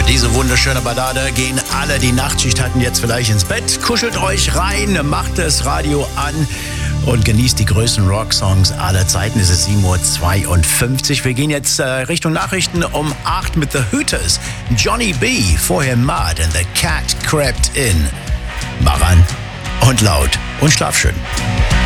Mit dieser wunderschönen Ballade gehen alle, die Nachtschicht hatten, jetzt vielleicht ins Bett. Kuschelt euch rein, macht das Radio an und genießt die größten Rocksongs aller Zeiten. Es ist 7:52 Uhr. Wir gehen jetzt Richtung Nachrichten um 8 mit The Hooters. Johnny B, vorher Mud and the Cat Crept In. Mach an und laut und schlaf schön.